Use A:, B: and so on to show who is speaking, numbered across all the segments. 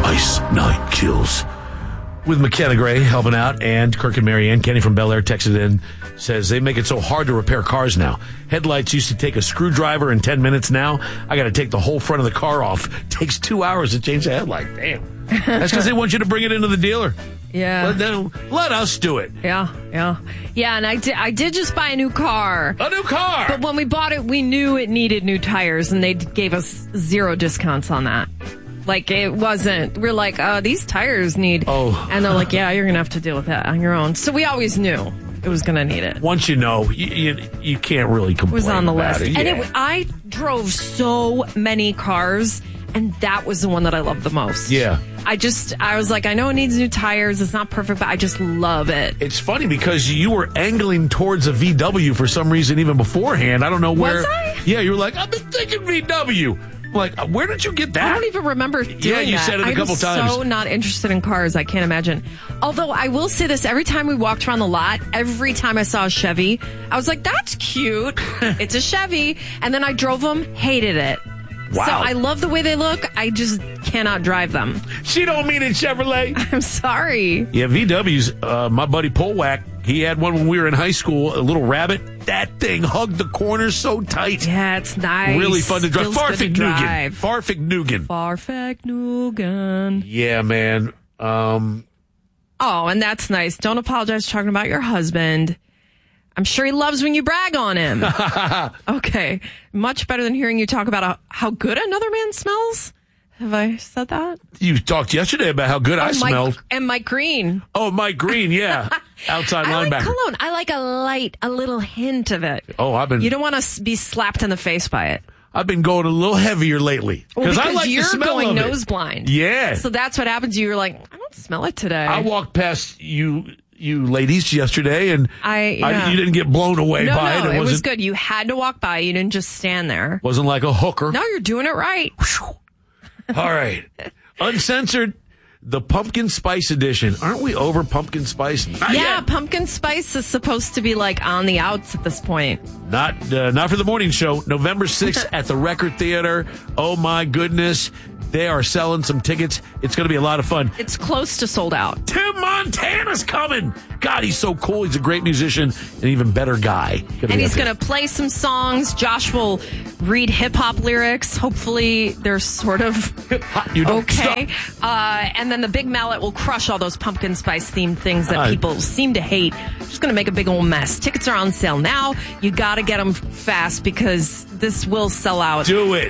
A: Ice Night Kills. With McKenna Gray helping out, and Kirk and Marianne. Kenny from Bel Air texted in, says they make it so hard to repair cars now. Headlights used to take a screwdriver in 10 minutes. Now I got to take the whole front of the car off. Takes 2 hours to change the headlight. Damn. That's because they want you to bring it into the dealer.
B: Yeah.
A: Let us do it.
B: Yeah. And I did just buy a new car.
A: A new car!
B: But when we bought it, we knew it needed new tires, and they gave us 0 discounts on that. Like, it wasn't, we're like, these tires need, and they're like, yeah, you're going to have to deal with that on your own. So we always knew it was going to need it.
A: Once you know, you can't really complain.
B: It was on the list.
A: Yeah.
B: And I drove so many cars, and that was the one that I loved the most.
A: Yeah.
B: I was like, I know it needs new tires. It's not perfect, but I just love it.
A: It's funny because you were angling towards a VW for some reason even beforehand. I don't know where.
B: Was I?
A: Yeah, you were like, I've been thinking VW. Like, where did you get that?
B: I don't even remember doing that.
A: Yeah, you said it a couple times.
B: I'm so not interested in cars. I can't imagine. Although I will say this, every time we walked around the lot, every time I saw a Chevy, I was like, that's cute. It's a Chevy. And then I drove them, hated it.
A: Wow.
B: So I love the way they look. I just cannot drive them.
A: She don't mean it, Chevrolet.
B: I'm sorry.
A: Yeah, VWs, my buddy Polwack, he had one when we were in high school, a little Rabbit. That thing hugged the corners so tight.
B: Yeah, it's nice.
A: Really fun to drive.
B: Farfignugan.
A: Farfignugan. Yeah, man.
B: Oh, and that's nice. Don't apologize for talking about your husband. I'm sure he loves when you brag on him. Okay. Much better than hearing you talk about how good another man smells. Have I said that?
A: You talked yesterday about how good I smelled.
B: And Mike Green.
A: Oh, Mike Green, yeah. Outside linebacker.
B: I like cologne. I like a little hint of it.
A: Oh,
B: You don't want to be slapped in the face by it.
A: I've been going a little heavier lately.
B: Because
A: I like
B: you're
A: the smell
B: going
A: of
B: nose
A: it.
B: blind.
A: Yeah.
B: So that's what happens. You're like, I don't smell it today.
A: I walked past you ladies yesterday, and you didn't get blown away by it.
B: No, it was good. You had to walk by. You didn't just stand there.
A: Wasn't like a hooker.
B: No, you're doing it right.
A: All right. Uncensored, the pumpkin spice edition. Aren't we over pumpkin spice? Not yet.
B: Pumpkin spice is supposed to be like on the outs at this point.
A: Not for the morning show. November 6th at the Record Theater. Oh my goodness. They are selling some tickets. It's going to be a lot of fun.
B: It's close to sold out.
A: Tim Montana's coming. God, he's so cool. He's a great musician, an even better guy.
B: And he's going to play some songs. Josh will read hip-hop lyrics. Hopefully they're sort of okay. And then the Big Mallet will crush all those pumpkin spice themed things that people seem to hate. Just going to make a big old mess. Tickets are on sale now. You got to get them fast because this will sell out.
A: Do it.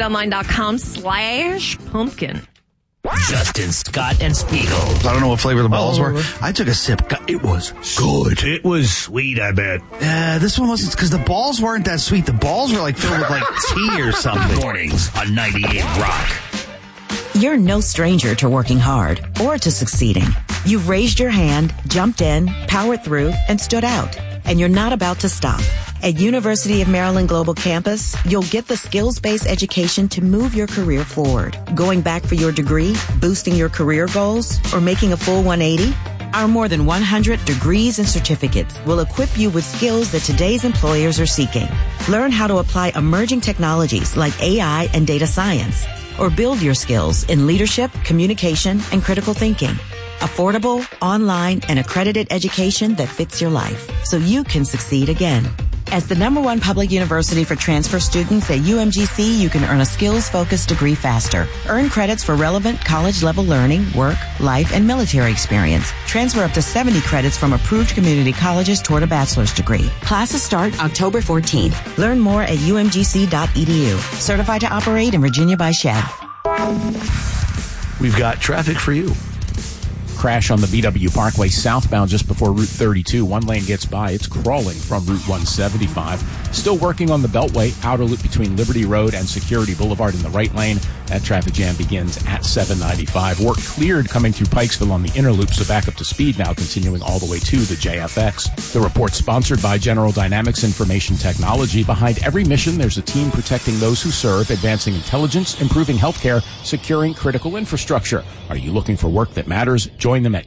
B: 98online.com/pumpkin.
C: Justin, Scott, and Spiegel.
D: I don't know what flavor the balls were. I took a sip. It was good.
C: It was sweet, I bet.
D: This one wasn't, because the balls weren't that sweet. The balls were like filled with like tea or something.
C: Mornings on 98 Rock.
E: You're no stranger to working hard or to succeeding. You've raised your hand, jumped in, powered through, and stood out. And you're not about to stop. At University of Maryland Global Campus, you'll get the skills-based education to move your career forward. Going back for your degree, boosting your career goals, or making a full 180? Our more than 100 degrees and certificates will equip you with skills that today's employers are seeking. Learn how to apply emerging technologies like AI and data science, or build your skills in leadership, communication, and critical thinking. Affordable, online, and accredited education that fits your life, so you can succeed again. As the #1 public university for transfer students at UMGC, you can earn a skills-focused degree faster. Earn credits for relevant college-level learning, work, life, and military experience. Transfer up to 70 credits from approved community colleges toward a bachelor's degree. Classes start October 14th. Learn more at umgc.edu. Certified to operate in Virginia by Chev.
A: We've got traffic for you.
F: Crash on the BW Parkway southbound just before Route 32. One lane gets by. It's crawling from Route 175. Still working on the Beltway outer loop between Liberty Road and Security Boulevard in the right lane. That traffic jam begins at 795. Work cleared coming through Pikesville on the inner loop, so back up to speed now, continuing all the way to the JFX. The report sponsored by General Dynamics Information Technology. Behind every mission, there's a team protecting those who serve, advancing intelligence, improving healthcare, securing critical infrastructure. Are you looking for work that matters? Join them at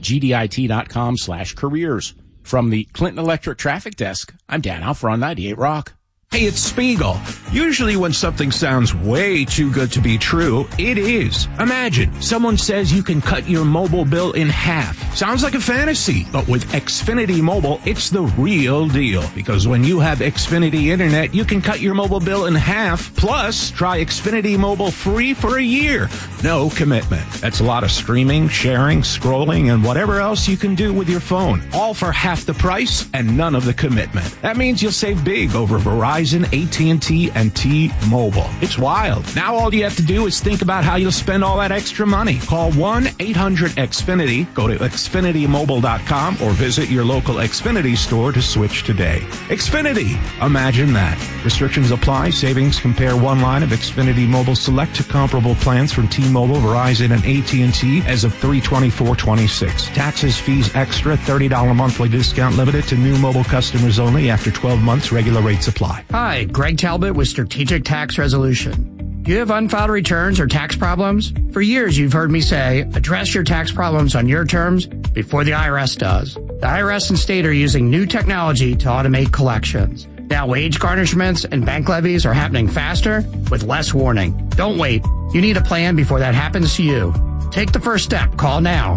F: gdit.com/careers. From the Clinton Electric Traffic Desk, I'm Dan Alfer on 98 Rock.
G: Hey, it's Spiegel. Usually when something sounds way too good to be true, it is. Imagine, someone says you can cut your mobile bill in half. Sounds like a fantasy, but with Xfinity Mobile, it's the real deal. Because when you have Xfinity Internet, you can cut your mobile bill in half. Plus, try Xfinity Mobile free for a year. No commitment. That's a lot of streaming, sharing, scrolling, and whatever else you can do with your phone. All for half the price and none of the commitment. That means you'll save big over Verizon, AT&T, and T-Mobile. It's wild. Now all you have to do is think about how you'll spend all that extra money. Call 1-800-XFINITY, go to XfinityMobile.com, or visit your local Xfinity store to switch today. Xfinity. Imagine that. Restrictions apply. Savings compare one line of Xfinity Mobile Select to comparable plans from T-Mobile, Verizon, and AT&T as of 3/24/26. Taxes, fees extra, $30 monthly discount limited to new mobile customers only after 12 months. Regular rates apply.
H: Hi, Greg Talbot with Strategic Tax Resolution. Do you have unfiled returns or tax problems? For years, you've heard me say, address your tax problems on your terms before the IRS does. The IRS and state are using new technology to automate collections. Now, wage garnishments and bank levies are happening faster with less warning. Don't wait. You need a plan before that happens to you. Take the first step. Call now,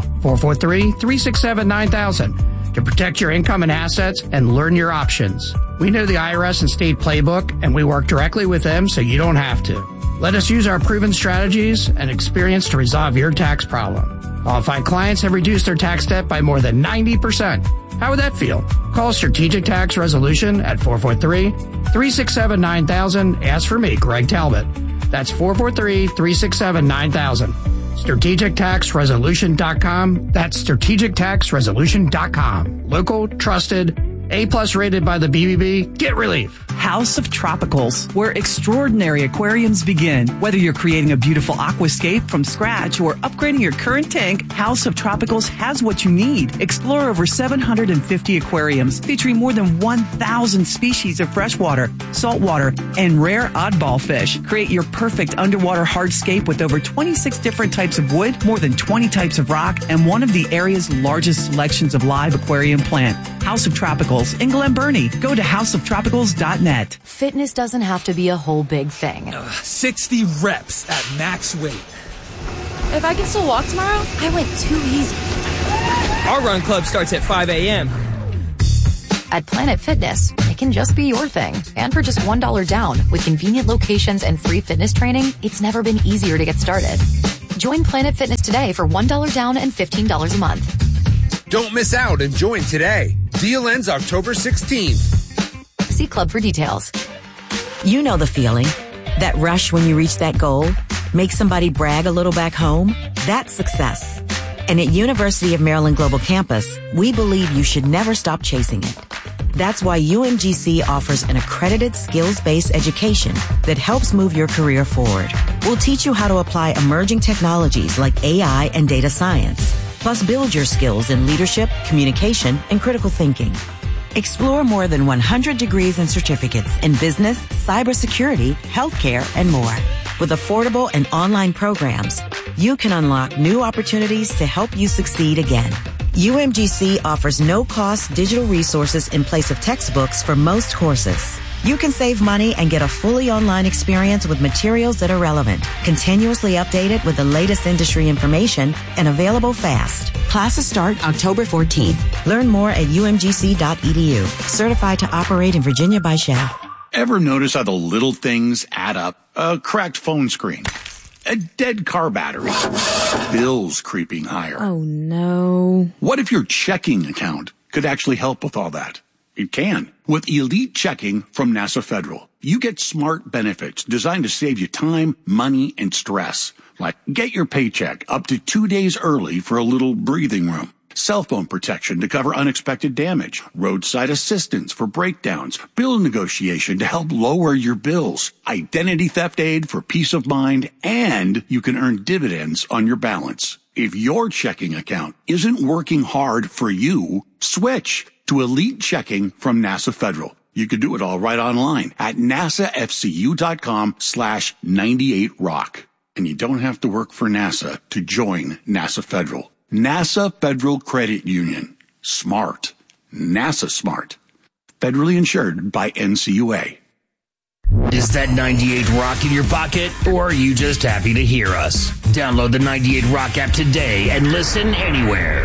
H: 443-367-9000. to protect your income and assets and learn your options. We know the IRS and state playbook, and we work directly with them so you don't have to. Let us use our proven strategies and experience to resolve your tax problem. Qualified clients have reduced their tax debt by more than 90%. How would that feel? Call Strategic Tax Resolution at 443-367-9000. Ask for me, Greg Talbot. That's 443-367-9000. StrategicTaxResolution.com. That's StrategicTaxResolution.com. Local, trusted, A+ rated by the BBB. Get relief.
I: House of Tropicals, where extraordinary aquariums begin. Whether you're creating a beautiful aquascape from scratch or upgrading your current tank, House of Tropicals has what you need. Explore over 750 aquariums featuring more than 1,000 species of freshwater, saltwater, and rare oddball fish. Create your perfect underwater hardscape with over 26 different types of wood, more than 20 types of rock, and one of the area's largest selections of live aquarium plant. House of Tropicals in Glen Burnie. Go to houseoftropicals.net.
J: Fitness doesn't have to be a whole big thing.
K: 60 reps at max weight.
J: If I can still walk tomorrow, I went too easy.
K: Our run club starts at 5 a.m.
J: At Planet Fitness, it can just be your thing. And for just $1 down, with convenient locations and free fitness training, it's never been easier to get started. Join Planet Fitness today for $1 down and $15 a month.
L: Don't miss out and join today. Deal ends October 16th.
J: See Club for details.
E: You know the feeling. That rush when you reach that goal. Make somebody brag a little back home. That's success. And at University of Maryland Global Campus, we believe you should never stop chasing it. That's why UMGC offers an accredited skills-based education that helps move your career forward. We'll teach you how to apply emerging technologies like AI and data science. Plus, build your skills in leadership, communication, and critical thinking. Explore more than 100 degrees and certificates in business, cybersecurity, healthcare, and more. With affordable and online programs, you can unlock new opportunities to help you succeed again. UMGC offers no-cost digital resources in place of textbooks for most courses. You can save money and get a fully online experience with materials that are relevant, continuously updated with the latest industry information, and available fast. Classes start October 14th. Learn more at umgc.edu. Certified to operate in Virginia by Shell.
M: Ever notice how the little things add up? A cracked phone screen, a dead car battery, bills creeping higher.
N: Oh, no.
M: What if your checking account could actually help with all that? It can. With Elite Checking from NASA Federal, you get smart benefits designed to save you time, money, and stress. Like get your paycheck up to 2 days early for a little breathing room. Cell phone protection to cover unexpected damage. Roadside assistance for breakdowns. Bill negotiation to help lower your bills. Identity theft aid for peace of mind. And you can earn dividends on your balance. If your checking account isn't working hard for you, switch to Elite Checking from NASA Federal. You can do it all right online at nasafcu.com/98rock. And you don't have to work for NASA to join NASA Federal. NASA Federal Credit Union. Smart. NASA smart. Federally insured by NCUA.
C: Is that 98 Rock in your pocket, or are you just happy to hear us? Download the 98 Rock app today and listen anywhere.